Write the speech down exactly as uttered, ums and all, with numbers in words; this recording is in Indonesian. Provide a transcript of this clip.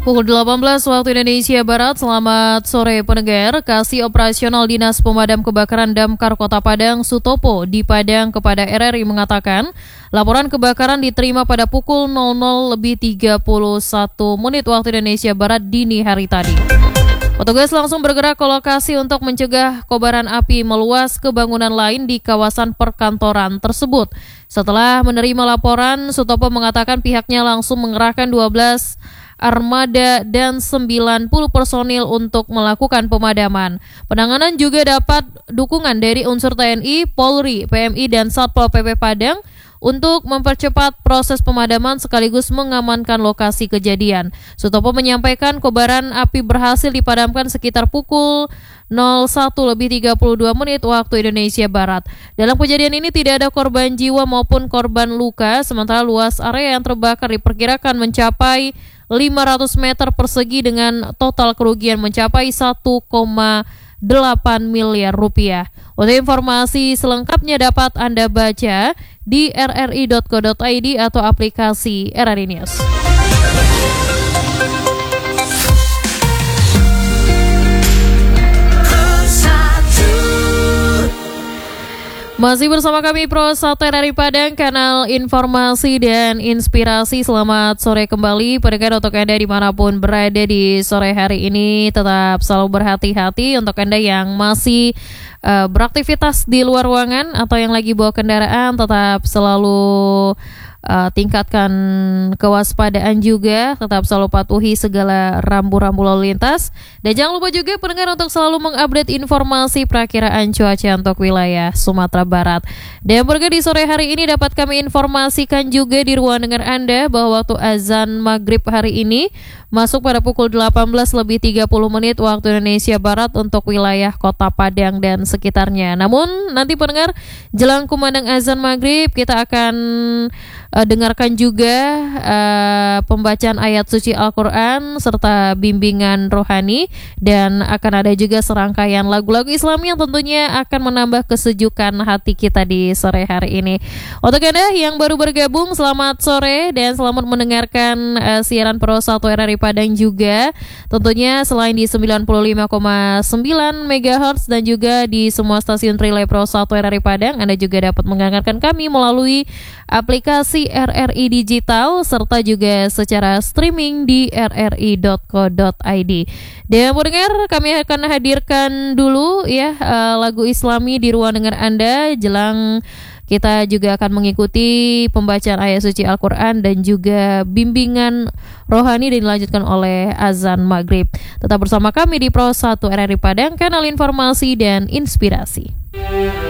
Pukul delapan belas waktu Indonesia Barat. Selamat sore pendengar. Kasih Operasional Dinas Pemadam Kebakaran Damkar Kota Padang Sutopo di Padang kepada R R I mengatakan laporan kebakaran diterima pada pukul nol nol lebih tiga puluh satu menit waktu Indonesia Barat dini hari tadi. Petugas langsung bergerak ke lokasi untuk mencegah kobaran api meluas ke bangunan lain di kawasan perkantoran tersebut. Setelah menerima laporan, Sutopo mengatakan pihaknya langsung mengerahkan dua belas armada dan sembilan puluh personil untuk melakukan pemadaman. Penanganan juga dapat dukungan dari unsur T N I, Polri, P M I, dan Satpol P P Padang untuk mempercepat proses pemadaman sekaligus mengamankan lokasi kejadian. Sutopo menyampaikan kobaran api berhasil dipadamkan sekitar pukul nol satu lebih tiga puluh dua menit waktu Indonesia Barat. Dalam kejadian ini tidak ada korban jiwa maupun korban luka, sementara luas area yang terbakar diperkirakan mencapai lima ratus meter persegi dengan total kerugian mencapai satu koma delapan miliar rupiah. Untuk informasi selengkapnya dapat Anda baca di r r i dot co dot i d atau aplikasi R R I News. Masih bersama kami Pro satu R R I Padang, kanal informasi dan inspirasi. Selamat sore kembali pendengar, untuk Anda dimanapun berada di sore hari ini. Tetap selalu berhati-hati untuk Anda yang masih uh, beraktivitas di luar ruangan atau yang lagi bawa kendaraan. Tetap selalu Uh, tingkatkan kewaspadaan juga, tetap selalu patuhi segala rambu-rambu lalu lintas, dan jangan lupa juga pendengar untuk selalu mengupdate informasi perakiraan cuaca untuk wilayah Sumatera Barat. Dan pendengar, di sore hari ini dapat kami informasikan juga di ruang dengar Anda bahwa waktu azan maghrib hari ini masuk pada pukul delapan belas lebih tiga puluh menit waktu Indonesia Barat untuk wilayah Kota Padang dan sekitarnya. Namun nanti pendengar, jelang kumandang azan maghrib kita akan Uh, dengarkan juga uh, pembacaan ayat suci Al-Quran serta bimbingan rohani, dan akan ada juga serangkaian lagu-lagu Islami yang tentunya akan menambah kesejukan hati kita di sore hari ini. Untuk Anda yang baru bergabung, selamat sore dan selamat mendengarkan uh, siaran Pro satu R R I Padang juga. Tentunya selain di sembilan puluh lima koma sembilan megahertz dan juga di semua stasiun relay Pro satu R R I Padang, Anda juga dapat mendengarkan kami melalui aplikasi R R I Digital serta juga secara streaming di r r i dot co dot i d. Dan pendengar, kami akan hadirkan dulu ya uh, lagu Islami di ruang dengar Anda. Jelang kita juga akan mengikuti pembacaan ayat suci Al-Quran dan juga bimbingan rohani dan dilanjutkan oleh azan maghrib. Tetap bersama kami di Pro satu R R I Padang, kanal informasi dan inspirasi.